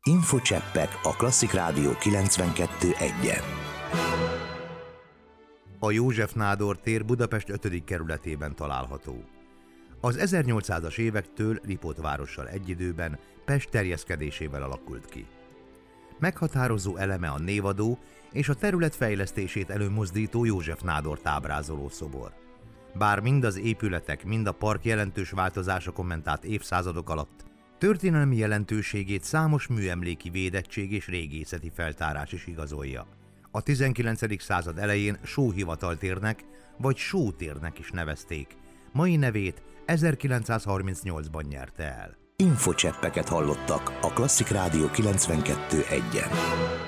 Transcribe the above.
Infocseppek a Klasszik Rádió 92.1-en. A József Nádor tér Budapest 5. kerületében található. Az 1800-as évektől Lipót várossal egy időben Pest terjeszkedésével alakult ki. Meghatározó eleme a névadó és a terület fejlesztését előmozdító József Nádort ábrázoló szobor. Bár mind az épületek, mind a park jelentős változásokon ment át évszázadok alatt, történelmi jelentőségét számos műemléki védettség és régészeti feltárás is igazolja. A 19. század elején sóhivataltérnek vagy sótérnek is nevezték, mai nevét 1938-ban nyerte el. Infocseppeket hallottak a Klasszik Rádió 92.1-en.